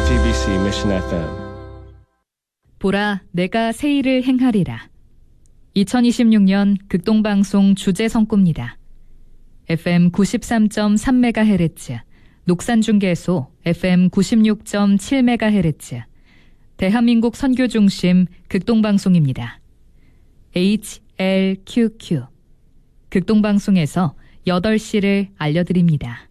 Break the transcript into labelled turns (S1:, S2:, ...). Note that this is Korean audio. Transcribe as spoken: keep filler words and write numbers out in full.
S1: 지티비씨 Mission 에프엠.
S2: 보라, 내가 새 일을 행하리라. 이천이십육 년 극동방송 주제 선구입니다. 에프엠 구십삼 점 삼 메가헤르츠, 녹산중계소 에프엠 구십육 점 칠 메가헤르츠, 대한민국 선교중심 극동방송입니다. 에이치엘큐큐, 극동방송에서 여덟 시를 알려드립니다.